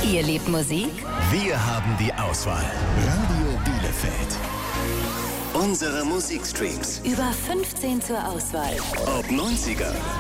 Ihr liebt Musik? Wir haben die Auswahl. Radio Bielefeld. Unsere Musikstreams. Über 15 zur Auswahl. Ob 90er,